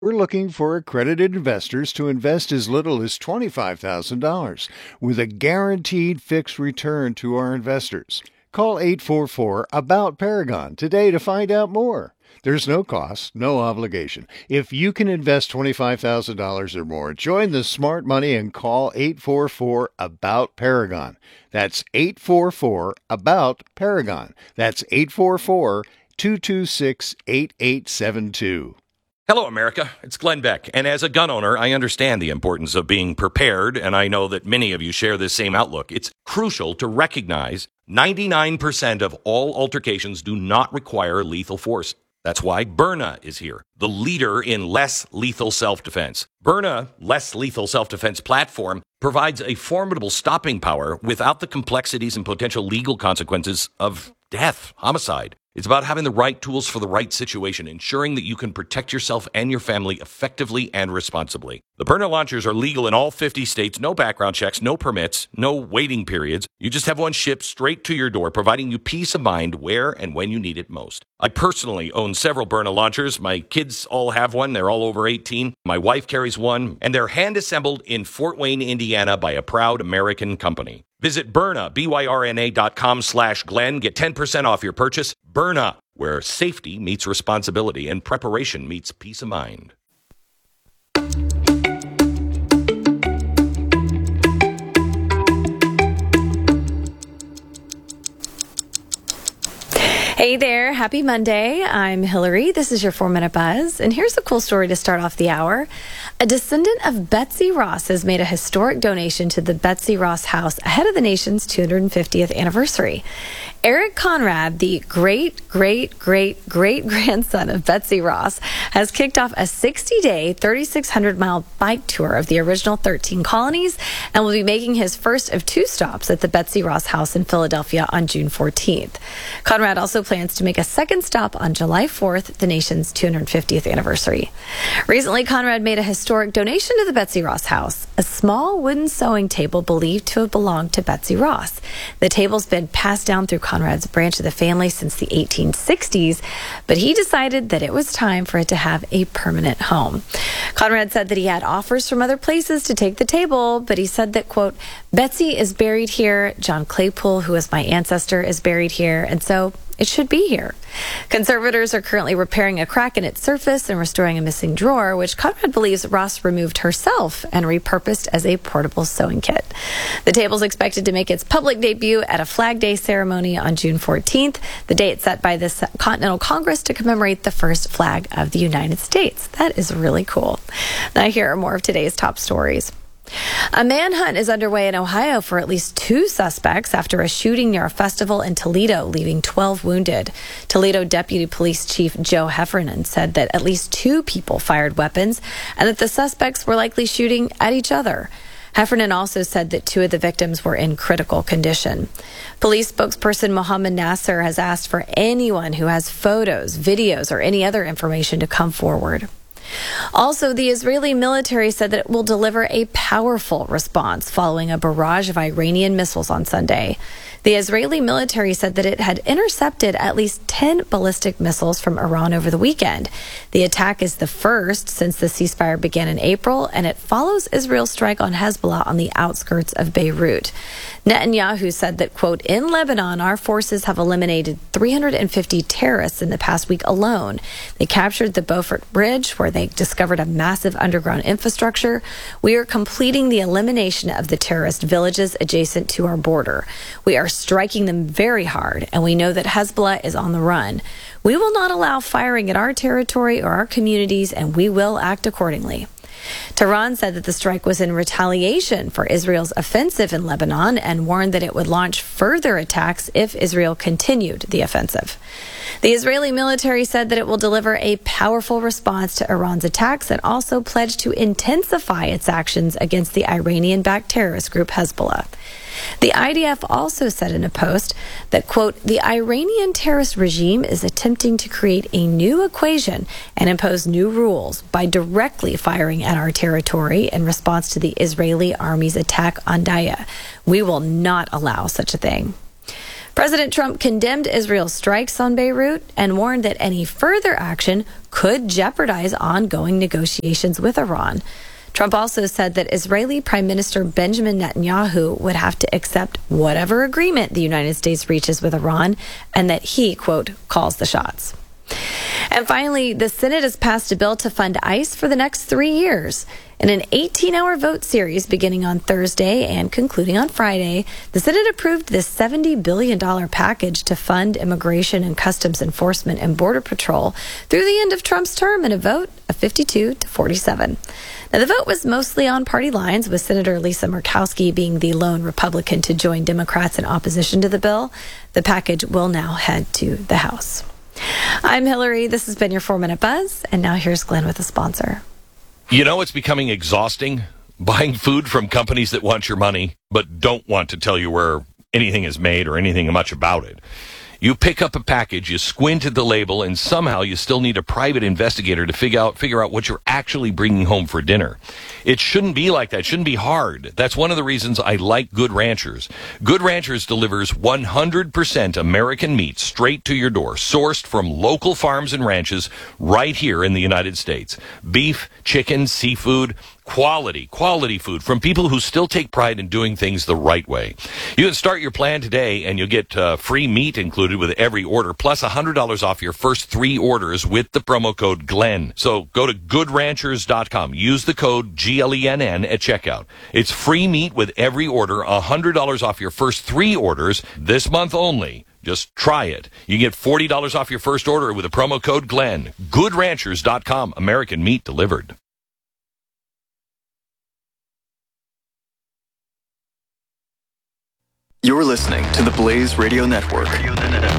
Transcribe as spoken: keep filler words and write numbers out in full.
We're looking for accredited investors to invest as little as twenty-five thousand dollars with a guaranteed fixed return to our investors. Call eight four four, ABOUT Paragon today to find out more. There's no cost, no obligation. If you can invest twenty-five thousand dollars or more, join the smart money and call eight four four, ABOUT Paragon. That's eight four four, ABOUT Paragon. That's eight four four, two two six, eight eight seven two. Hello, America. It's Glenn Beck. And as a gun owner, I understand the importance of being prepared, and I know that many of you share this same outlook. It's crucial to recognize ninety-nine percent of all altercations do not require lethal force. That's why Byrna is here, the leader in less lethal self-defense. Byrna Less Lethal Self-Defense platform provides a formidable stopping power without the complexities and potential legal consequences of death, homicide. It's about having the right tools for the right situation, ensuring that you can protect yourself and your family effectively and responsibly. The Byrna launchers are legal in all fifty states, no background checks, no permits, no waiting periods. You just have one shipped straight to your door, providing you peace of mind where and when you need it most. I personally own several Byrna launchers. My kids all have one. They're all over eighteen. My wife carries one, and they're hand-assembled in Fort Wayne, Indiana by a proud American company. Visit Byrna, B Y R N A dot com slash Glenn. Get ten percent off your purchase. Byrna, where safety meets responsibility and preparation meets peace of mind. Hey there, happy Monday. I'm Hillary. This is your four minute Buzz. And here's a cool story to start off the hour. A descendant of Betsy Ross has made a historic donation to the Betsy Ross House ahead of the nation's two hundred fiftieth anniversary. Eric Conrad, the great, great, great, great grandson of Betsy Ross, has kicked off a sixty-day, thirty-six hundred mile bike tour of the original thirteen colonies and will be making his first of two stops at the Betsy Ross House in Philadelphia on June fourteenth. Conrad also plans to make a second stop on July fourth, the nation's two hundred fiftieth anniversary. Recently, Conrad made a historic donation to the Betsy Ross House, a small wooden sewing table believed to have belonged to Betsy Ross. The table's been passed down through Conrad's branch of the family since the eighteen sixties, but he decided that it was time for it to have a permanent home. Conrad said that he had offers from other places to take the table, but he said that, quote, Betsy is buried here, John Claypool, who is my ancestor, is buried here, and so it should be here. Conservators are currently repairing a crack in its surface and restoring a missing drawer, which Conrad believes Ross removed herself and repurposed as a portable sewing kit. The table is expected to make its public debut at a Flag Day ceremony on June fourteenth, the date set by the Continental Congress to commemorate the first flag of the United States. That is really cool. Now here are more of today's top stories. A manhunt is underway in Ohio for at least two suspects after a shooting near a festival in Toledo, leaving twelve wounded. Toledo Deputy Police Chief Joe Heffernan said that at least two people fired weapons and that the suspects were likely shooting at each other. Heffernan also said that two of the victims were in critical condition. Police spokesperson Mohammed Nasser has asked for anyone who has photos, videos, or any other information to come forward. Also, the Israeli military said that it will deliver a powerful response following a barrage of Iranian missiles on Sunday. The Israeli military said that it had intercepted at least ten ballistic missiles from Iran over the weekend. The attack is the first since the ceasefire began in April, and it follows Israel's strike on Hezbollah on the outskirts of Beirut. Netanyahu said that, quote, in Lebanon, our forces have eliminated three hundred fifty terrorists in the past week alone. They captured the Beaufort Bridge, where they discovered a massive underground infrastructure. We are completing the elimination of the terrorist villages adjacent to our border. We are striking them very hard, and we know that Hezbollah is on the run. We will not allow firing at our territory or our communities, and we will act accordingly. Tehran said that the strike was in retaliation for Israel's offensive in Lebanon and warned that it would launch further attacks if Israel continued the offensive. The Israeli military said that it will deliver a powerful response to Iran's attacks and also pledged to intensify its actions against the Iranian-backed terrorist group Hezbollah. The I D F also said in a post that, quote, the Iranian terrorist regime is attempting to create a new equation and impose new rules by directly firing at our territory in response to the Israeli army's attack on Daya. We will not allow such a thing. President Trump condemned Israel's strikes on Beirut and warned that any further action could jeopardize ongoing negotiations with Iran. Trump also said that Israeli Prime Minister Benjamin Netanyahu would have to accept whatever agreement the United States reaches with Iran, and that he, quote, calls the shots. And finally, the Senate has passed a bill to fund ICE for the next three years. In an eighteen-hour vote series beginning on Thursday and concluding on Friday, the Senate approved this seventy billion dollars package to fund Immigration and Customs Enforcement and Border Patrol through the end of Trump's term in a vote of fifty-two to forty-seven. Now, the vote was mostly on party lines, with Senator Lisa Murkowski being the lone Republican to join Democrats in opposition to the bill. The package will now head to the House. I'm Hillary. This has been your four-Minute Buzz, and now here's Glenn with a sponsor. You know, it's becoming exhausting buying food from companies that want your money but don't want to tell you where anything is made or anything much about it. You pick up a package, you squint at the label, and somehow you still need a private investigator to figure out figure out what you're actually bringing home for dinner. It shouldn't be like that. It shouldn't be hard. That's one of the reasons I like Good Ranchers. Good Ranchers delivers one hundred percent American meat straight to your door, sourced from local farms and ranches right here in the United States. Beef, chicken, seafood, quality, quality food from people who still take pride in doing things the right way. You can start your plan today, and you'll get uh, free meat included with every order, plus one hundred dollars off your first three orders with the promo code Glenn. So go to good ranchers dot com. Use the code G L E N N at checkout. It's free meat with every order, one hundred dollars off your first three orders this month only. Just try it. You get forty dollars off your first order with the promo code Glenn. good ranchers dot com. American meat delivered. You're listening to the Blaze Radio Network.